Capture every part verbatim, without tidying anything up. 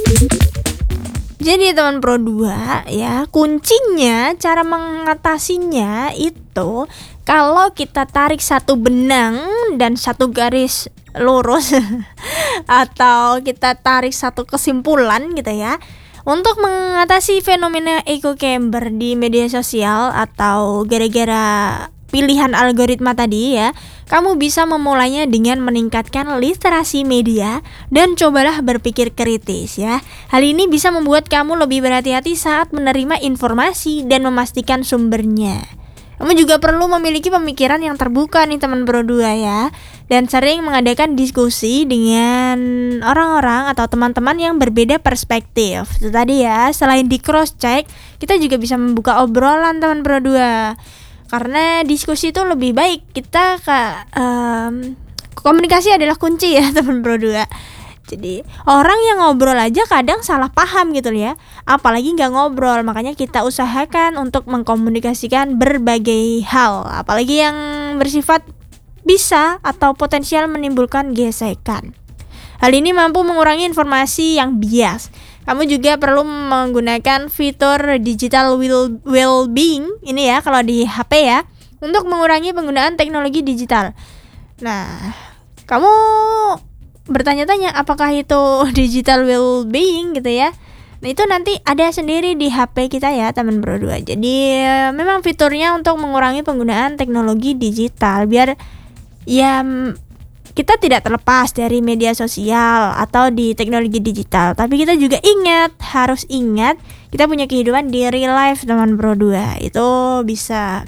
Jadi teman Pro dua ya, kuncinya cara mengatasinya itu kalau kita tarik satu benang dan satu garis lurus atau kita tarik satu kesimpulan gitu ya. Untuk mengatasi fenomena echo chamber di media sosial atau gara-gara pilihan algoritma tadi ya, kamu bisa memulainya dengan meningkatkan literasi media dan cobalah berpikir kritis ya. Hal ini bisa membuat kamu lebih berhati-hati saat menerima informasi dan memastikan sumbernya. Kamu juga perlu memiliki pemikiran yang terbuka nih teman Pro dua ya, dan sering mengadakan diskusi dengan orang-orang atau teman-teman yang berbeda perspektif. Itu tadi ya, selain di cross check, kita juga bisa membuka obrolan teman Pro dua. Karena diskusi itu lebih baik, kita ke um, komunikasi adalah kunci ya teman Pro dua. Jadi orang yang ngobrol aja kadang salah paham gitu ya, apalagi nggak ngobrol. Makanya kita usahakan untuk mengkomunikasikan berbagai hal, apalagi yang bersifat bisa atau potensial menimbulkan gesekan. Hal ini mampu mengurangi informasi yang bias. Kamu juga perlu menggunakan fitur digital well- well-being ini ya kalau di H P ya, untuk mengurangi penggunaan teknologi digital. Nah, kamu bertanya-tanya apakah itu digital well-being gitu ya. Nah, itu nanti ada sendiri di H P kita ya teman Pro dua. Jadi memang fiturnya untuk mengurangi penggunaan teknologi digital biar ya kita tidak terlepas dari media sosial atau di teknologi digital. Tapi kita juga ingat, harus ingat kita punya kehidupan di real life teman Pro dua. Itu bisa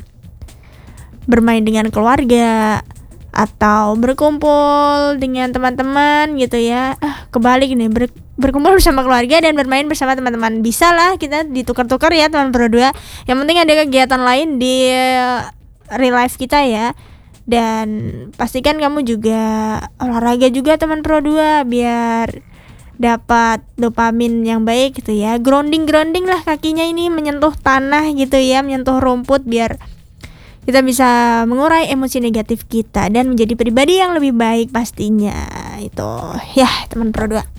bermain dengan keluarga atau berkumpul dengan teman-teman gitu ya. Ah, kebalik nih, ber, berkumpul bersama keluarga dan bermain bersama teman-teman. Bisa lah kita ditukar-tukar ya teman Pro dua. Yang penting ada kegiatan lain di real life kita ya. Dan pastikan kamu juga olahraga juga teman Pro dua biar dapat dopamin yang baik gitu ya. Grounding-grounding lah kakinya ini, menyentuh tanah gitu ya, menyentuh rumput biar kita bisa mengurai emosi negatif kita dan menjadi pribadi yang lebih baik pastinya. Itu ya teman Pro dua.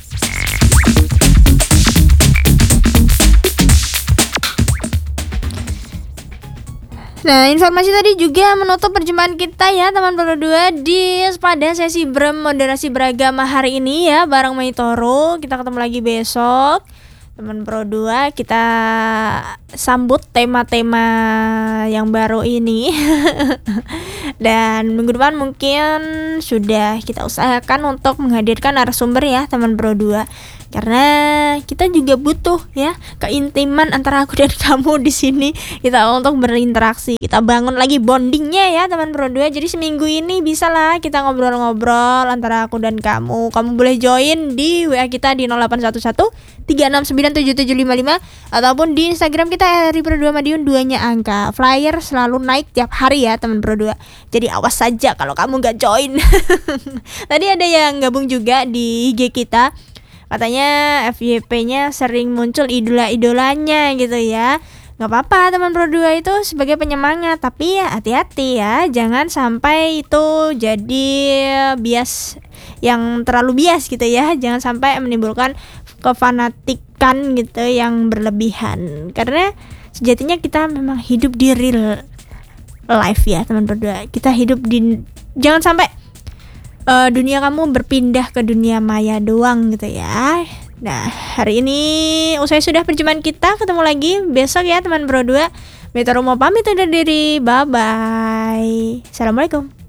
Nah, informasi tadi juga menutup perjumpaan kita ya teman Pro dua di pada sesi Brem moderasi beragama hari ini ya bareng Maitoro. Kita ketemu lagi besok teman Pro dua, kita sambut tema-tema yang baru ini. Dan minggu depan mungkin sudah kita usahakan untuk menghadirkan narasumber ya teman Pro dua. Karena kita juga butuh ya keintiman antara aku dan kamu di sini, kita untuk berinteraksi. Kita bangun lagi bondingnya ya teman Pro dua. Jadi seminggu ini bisa lah kita ngobrol-ngobrol antara aku dan kamu. Kamu boleh join di W A kita di nol delapan satu satu tiga enam sembilan tujuh tujuh lima lima ataupun di Instagram kita R I Pro dua Madiun, duanya angka. Flyer selalu naik tiap hari ya teman Pro dua. Jadi awas saja kalau kamu nggak join. Tadi ada yang gabung juga di I G kita. Katanya F Y P-nya sering muncul idola-idolanya gitu ya. Gak apa-apa teman Pro dua itu sebagai penyemangat, tapi ya hati-hati ya, jangan sampai itu jadi bias yang terlalu bias gitu ya. Jangan sampai menimbulkan kefanatikan gitu yang berlebihan. Karena sejatinya kita memang hidup di real life ya teman Pro dua. Kita hidup di, jangan sampai Uh, dunia kamu berpindah ke dunia maya doang gitu ya. Nah, hari ini usai sudah perjumpaan kita, ketemu lagi besok ya teman Pro dua. Metro mau pamit undur diri. Bye bye. Assalamualaikum.